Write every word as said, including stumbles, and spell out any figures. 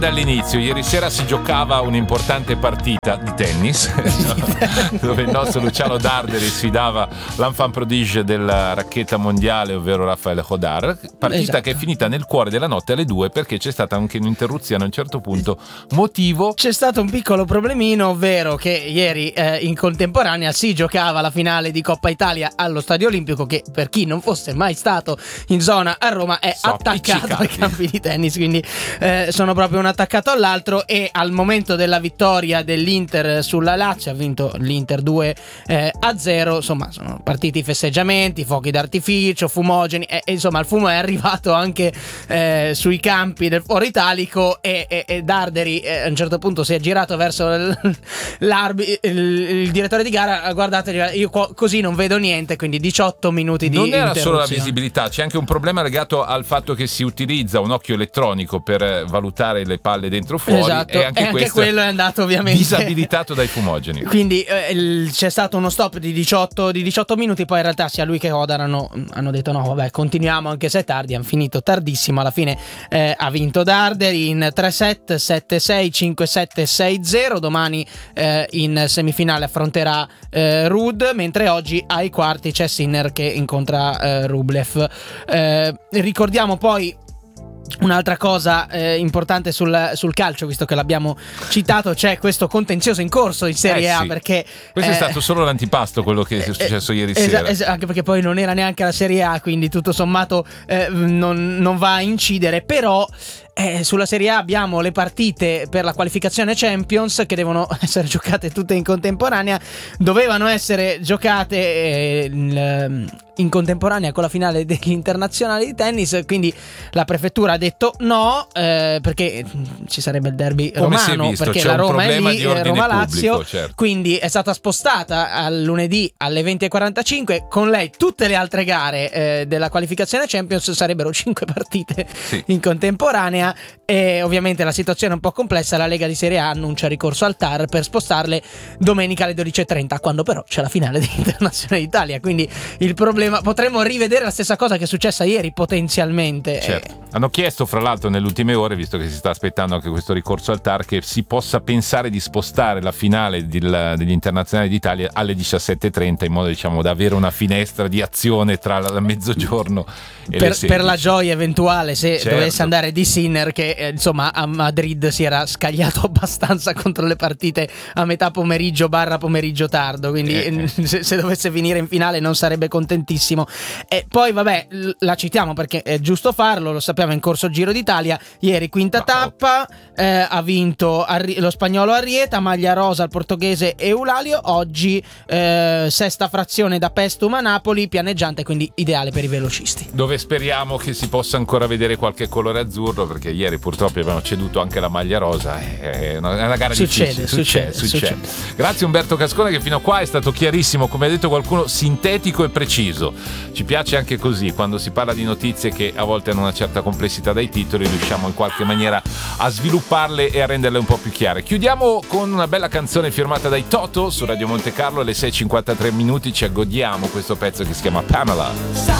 Dall'inizio, ieri sera si giocava un'importante partita di tennis dove il nostro Luciano Darderi sfidava l'enfant prodige della racchetta mondiale, ovvero Rafael Hodar, partita esatto. che è finita nel cuore della notte alle due perché c'è stata anche un'interruzione a un certo punto. Motivo? C'è stato un piccolo problemino, ovvero che ieri eh, in contemporanea si giocava la finale di Coppa Italia allo Stadio Olimpico, che per chi non fosse mai stato in zona a Roma è so, attaccato ai campi di tennis, quindi eh, sono proprio una attaccato all'altro. E al momento della vittoria dell'Inter sulla Lazio, ha vinto l'Inter due a zero, insomma sono partiti i festeggiamenti, fuochi d'artificio, fumogeni e, e insomma il fumo è arrivato anche eh, sui campi del Foro Italico e, e, e Darderi eh, a un certo punto si è girato verso il, il, il direttore di gara, guardate, io co- così non vedo niente, quindi diciotto minuti di non era solo la interruzione. visibilità, c'è anche un problema legato al fatto che si utilizza un occhio elettronico per valutare le palle dentro fuori, esatto. e anche, e anche quello è andato ovviamente disabilitato dai fumogeni. Quindi eh, il, c'è stato uno stop di diciotto, di diciotto minuti, poi in realtà sia lui che Hodar hanno, hanno detto no vabbè continuiamo anche se è tardi, hanno finito tardissimo, alla fine eh, ha vinto Darderi in tre set, sette sei, cinque sette, sei zero. Domani eh, in semifinale affronterà eh, Ruud, mentre oggi ai quarti c'è Sinner che incontra eh, Rublev. Eh, ricordiamo poi un'altra cosa eh, importante sul, sul calcio, visto che l'abbiamo citato, c'è questo contenzioso in corso in Serie eh A, sì. perché questo eh, è stato solo l'antipasto, quello che è successo eh, ieri es- sera es- anche perché poi non era neanche la Serie A, quindi tutto sommato eh, non, non va a incidere, però Eh, sulla Serie A abbiamo le partite per la qualificazione Champions che devono essere giocate tutte in contemporanea, dovevano essere giocate eh, in, in contemporanea con la finale degli internazionali di tennis, quindi la prefettura ha detto no eh, perché ci sarebbe il derby come romano, si è visto, perché c'è la un Roma è problema lì, di ordine Roma-Lazio pubblico, certo. Quindi è stata spostata al lunedì alle venti e quarantacinque, con lei tutte le altre gare eh, della qualificazione Champions, sarebbero cinque partite sì. in contemporanea. E ovviamente la situazione è un po' complessa, la Lega di Serie A annuncia ricorso al T A R per spostarle domenica alle dodici e trenta, quando però c'è la finale dell'Internazionale d'Italia, quindi il problema, potremmo rivedere la stessa cosa che è successa ieri potenzialmente. Certo. Hanno chiesto fra l'altro nelle ultime ore, visto che si sta aspettando anche questo ricorso al T A R, che si possa pensare di spostare la finale del, degli Internazionali d'Italia alle diciassette e trenta, in modo diciamo da avere una finestra di azione tra la mezzogiorno e per, le sedici. Per la gioia eventuale se certo. dovesse andare di Sinner, che eh, insomma a Madrid si era scagliato abbastanza contro le partite a metà pomeriggio barra pomeriggio tardo, quindi eh. se, se dovesse finire in finale non sarebbe contentissimo. E poi vabbè, la citiamo perché è giusto farlo, lo sappiamo, in corso Giro d'Italia, ieri quinta Ma tappa, eh, ha vinto Arri- lo spagnolo Arrieta, maglia rosa il portoghese Eulalio, oggi eh, sesta frazione da Pestum a Napoli, pianeggiante, quindi ideale per i velocisti, dove speriamo che si possa ancora vedere qualche colore azzurro, perché ieri purtroppo abbiamo ceduto anche la maglia rosa, è una, è una gara succede, difficile succede, succede, succede. succede. Grazie Umberto Cascone, che fino a qua è stato chiarissimo, come ha detto qualcuno, sintetico e preciso. Ci piace anche così, quando si parla di notizie che a volte hanno una certa complessità dai titoli, riusciamo in qualche maniera a svilupparle e a renderle un po' più chiare. Chiudiamo con una bella canzone firmata dai Toto su Radio Monte Carlo alle sei e cinquantatré minuti, ci aggodiamo questo pezzo che si chiama Pamela.